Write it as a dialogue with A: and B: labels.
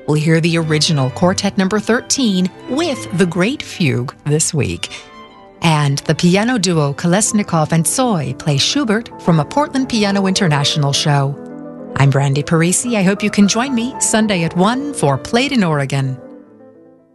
A: We'll hear the original Quartet number 13 with the Great Fugue this week. And the piano duo Kolesnikov and Tsoi play Schubert from a Portland Piano International show. I'm Brandy Parisi. I hope you can join me Sunday at 1 for Played in Oregon.